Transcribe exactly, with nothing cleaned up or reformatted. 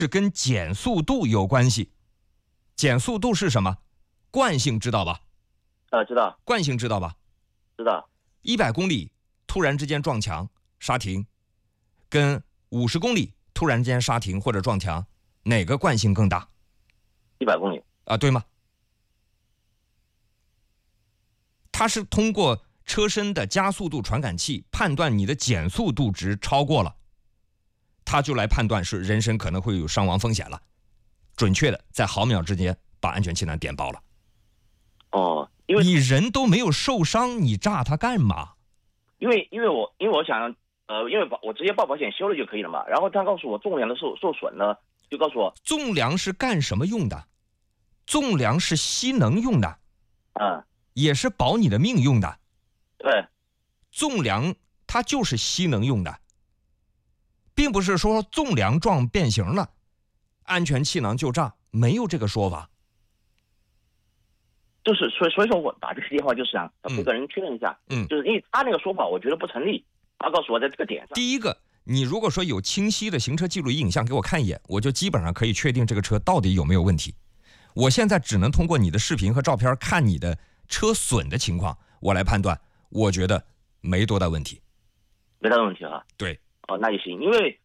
是跟减速度有关系。减速度是什么？惯性知道吧？ 呃，知道。 惯性知道吧？ 知道。 一百公里突然之间撞墙刹停，跟五十公里突然之间刹停或者撞墙，哪个惯性更大？ 一百公里啊，对吗？它是通过车身的加速度传感器判断你的减速度值超过了，它就来判断是人身可能会有伤亡风险了，准确的在毫秒之间把安全气囊点爆了。 哦，因为你人都没有受伤，你炸它干嘛？ 因为因为我因为我想呃，因为保我直接报保险修了就可以了嘛。然后他告诉我重量的受受损呢，就告诉我纵梁是干什么用的？纵梁是吸能用的， 嗯， 也是保你的命用的。 对， 纵梁它就是吸能用的，并不是说纵梁撞变形了，安全气囊就炸，没有这个说法。 就是所以所以说我打这个电话就是想和个人确认一下， 嗯， 就是因为他那个说法我觉得不成立，他告诉我在这个点上。 第一个，你如果说有清晰的行车记录仪影像给我看一眼，我就基本上可以确定这个车到底有没有问题。我现在只能通过你的视频和照片看你的车损的情况，我来判断，我觉得没多大问题。 没大问题啊。 对。 哦，那就行，因为